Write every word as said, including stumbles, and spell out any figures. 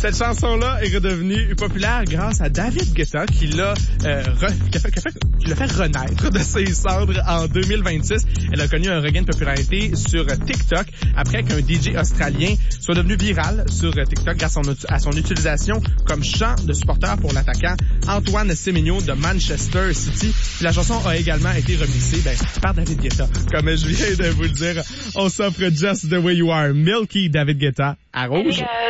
Cette chanson-là est redevenue populaire grâce à David Guetta qui l'a euh, re, qui a fait, qui a fait, qui l'a fait renaître de ses cendres en deux mille vingt-six. Elle a connu un regain de popularité sur TikTok après qu'un D J australien soit devenu viral sur TikTok grâce à son utilisation comme chant de supporter pour l'attaquant Antoine Semenyo de Manchester City. Puis la chanson a également été remixée ben, par David Guetta. Comme je viens de vous le dire, on s'offre Just the Way You Are, Milky David Guetta à Rouge.